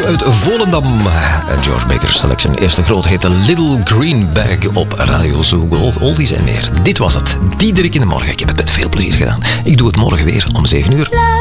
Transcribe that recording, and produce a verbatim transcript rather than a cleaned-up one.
uit Volendam. George Baker's Selection. Eerste groot heette Little Green Bag op Radio Zoo Gold. Oldies en meer. Dit was het. Diederik in de morgen. Ik heb het met veel plezier gedaan. Ik doe het morgen weer om zeven uur.